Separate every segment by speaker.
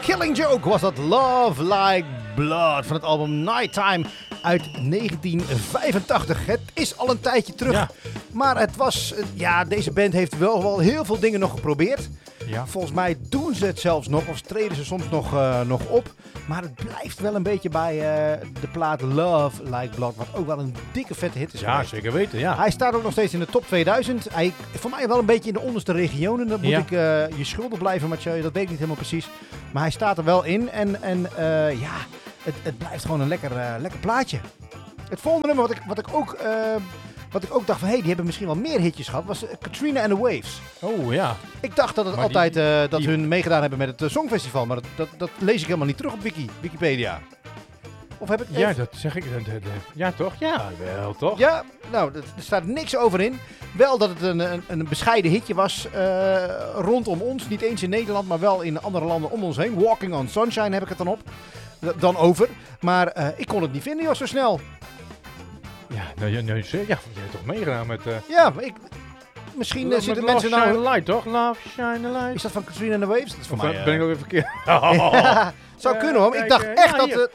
Speaker 1: Killing Joke was dat Love Like Blood van het album Nighttime uit 1985. Het is al een tijdje terug,
Speaker 2: Ja.
Speaker 1: maar het was, deze band heeft wel heel veel dingen nog geprobeerd.
Speaker 2: Ja.
Speaker 1: Volgens mij doen ze het zelfs nog, of treden ze soms nog op. Maar het blijft wel een beetje bij de plaat Love Like Blood, wat ook wel een dikke vette hit is
Speaker 2: Ja,
Speaker 1: geweest.
Speaker 2: zeker weten, ja.
Speaker 1: Hij staat ook nog steeds in de top 2000. Hij, voor mij wel een beetje in de onderste regionen. Dat moet
Speaker 2: Ja.
Speaker 1: ik je schuldig blijven, Mathieu. Dat weet ik niet helemaal precies. Maar hij staat er wel in. En het blijft gewoon een lekker plaatje. Het volgende nummer wat ik ook dacht van, die hebben misschien wel meer hitjes gehad, was Katrina and the Waves.
Speaker 2: Oh, ja.
Speaker 1: Ik dacht dat het
Speaker 2: Maar
Speaker 1: altijd dat hun meegedaan hebben met het Songfestival. Maar dat lees ik helemaal niet terug op Wikipedia. Of heb ik...
Speaker 2: Ja, dat zeg ik. Ja, toch? Ja, wel, toch?
Speaker 1: Ja, nou, er staat niks over in. Wel dat het een bescheiden hitje was rondom ons. Niet eens in Nederland, maar wel in andere landen om ons heen. Walking on Sunshine heb ik het dan op. Dan over. Maar ik kon het niet vinden, joh, zo snel.
Speaker 2: Ja, nou, zeg, ja, je hebt toch meegedaan met...
Speaker 1: Ja, maar misschien zitten
Speaker 2: met
Speaker 1: mensen
Speaker 2: Love
Speaker 1: nou...
Speaker 2: Shine a Light, toch? Love Shine a Light.
Speaker 1: Is dat van Katrina and the Waves? Dat is voor
Speaker 2: Of
Speaker 1: mij...
Speaker 2: ben ik ook even verkeerd?
Speaker 1: Zou kunnen, hoor. Maar ik dacht echt dat...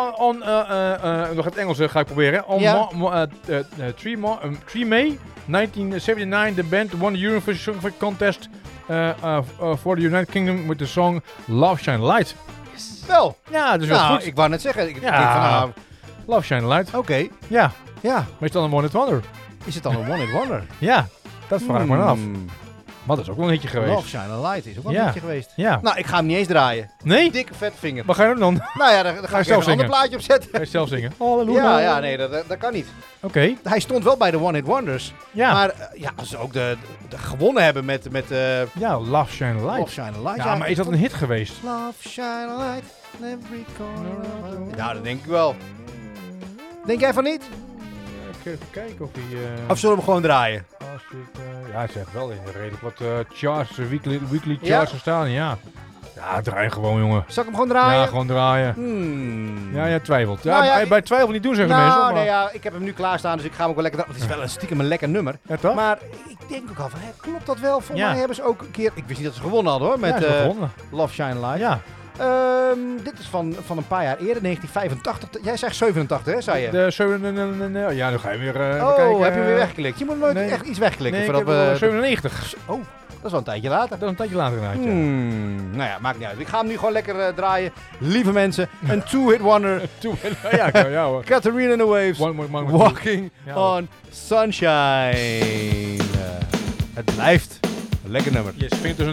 Speaker 2: nog het Engels ga ik proberen. On
Speaker 1: Ja.
Speaker 2: 3 May 1979, the band won the Eurovision Song Contest for the United Kingdom with the song Love Shine a Light.
Speaker 1: Wel.
Speaker 2: Ja, dus wel
Speaker 1: Nou,
Speaker 2: goed.
Speaker 1: ik wou net zeggen. Ik
Speaker 2: Ja.
Speaker 1: denk van, nou,
Speaker 2: Love Shine a Light.
Speaker 1: oké.
Speaker 2: Ja,
Speaker 1: Ja.
Speaker 2: maar is dan een one hit wonder?
Speaker 1: Is het dan een one-hit wonder?
Speaker 2: Ja, dat vraag ik me af.
Speaker 1: Hmm.
Speaker 2: Maar dat is ook wel een hitje geweest.
Speaker 1: Love Shine a Light is ook wel
Speaker 2: Ja.
Speaker 1: een beetje geweest.
Speaker 2: Ja.
Speaker 1: Nou, ik ga hem niet eens draaien.
Speaker 2: Nee?
Speaker 1: Dikke vet vinger.
Speaker 2: Wat ga je doen dan?
Speaker 1: Nou ja, dan ga ik
Speaker 2: zelf
Speaker 1: even een ander
Speaker 2: zingen?
Speaker 1: plaatje opzetten.
Speaker 2: Ga je zelf zingen? Halleluja.
Speaker 1: Ja, nee, dat kan niet.
Speaker 2: Oké.
Speaker 1: Hij stond wel bij de One Hit Wonders.
Speaker 2: Ja.
Speaker 1: Maar als ze ook de gewonnen hebben met
Speaker 2: Ja, Love Shine a Light.
Speaker 1: Love Shine a Light.
Speaker 2: Ja, maar is dat een hit geweest?
Speaker 1: Love Shine a Light, every corner. Ja, dat denk ik wel. Denk jij van niet?
Speaker 2: Even kijken of hij...
Speaker 1: Of zullen we hem gewoon draaien?
Speaker 2: ja, hij zegt wel in redelijk wat charts, weekly
Speaker 1: Ja?
Speaker 2: charts staan. Ja. Ja, draai gewoon, jongen.
Speaker 1: Zal ik hem gewoon draaien?
Speaker 2: Ja, gewoon draaien.
Speaker 1: Ja,
Speaker 2: Ja, twijfelt.
Speaker 1: Nou ja,
Speaker 2: bij twijfel niet doen, zeggen
Speaker 1: nou,
Speaker 2: mensen. Maar...
Speaker 1: nee, ja, ik heb hem nu klaarstaan, dus ik ga hem ook wel lekker... Het is wel een stiekem een lekker nummer.
Speaker 2: Ja, toch?
Speaker 1: Maar ik denk ook al van, klopt dat wel? Volgens
Speaker 2: Ja.
Speaker 1: mij hebben ze ook een keer... Ik wist niet dat ze gewonnen hadden, hoor, met
Speaker 2: ja, is wel gewonnen.
Speaker 1: Love Shine a Light.
Speaker 2: Ja.
Speaker 1: Dit is van een paar jaar eerder, 1985. Jij zegt 87, hè, zei je?
Speaker 2: Ja, nu ga je weer
Speaker 1: Oh,
Speaker 2: kijken.
Speaker 1: heb je hem weer weggeklikt? Je moet nooit
Speaker 2: nee.
Speaker 1: echt iets wegklikken.
Speaker 2: Nee, ik
Speaker 1: voordat
Speaker 2: heb
Speaker 1: we...
Speaker 2: 97.
Speaker 1: Oh, dat is wel een tijdje later.
Speaker 2: Dat is een tijdje later inderdaad, ja.
Speaker 1: Nou ja, maakt niet uit. Ik ga hem nu gewoon lekker draaien. Lieve mensen, een two-hit wonder.
Speaker 2: Ja, hoor.
Speaker 1: Katrina and the Waves,
Speaker 2: One,
Speaker 1: Walking
Speaker 2: Ja, hoor.
Speaker 1: on Sunshine. Het blijft een lekker nummer.
Speaker 2: Yes, vind het dus